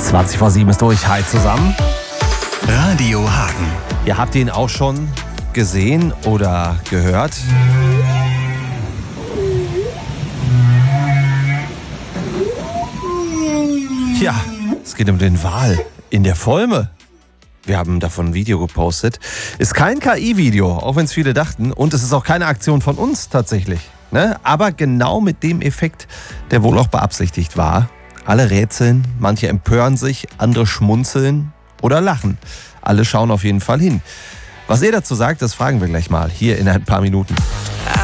20:07 ist durch. Hi zusammen. Radio Hagen. Ihr habt ihn auch schon gesehen oder gehört. Ja, es geht um den Wal in der Volme. Wir haben davon ein Video gepostet. Ist kein KI-Video, auch wenn es viele dachten. Und es ist auch keine Aktion von uns tatsächlich. Ne? Aber genau mit dem Effekt, der wohl auch beabsichtigt war. Alle rätseln, manche empören sich, andere schmunzeln oder lachen. Alle schauen auf jeden Fall hin. Was ihr dazu sagt, das fragen wir gleich mal hier in ein paar Minuten.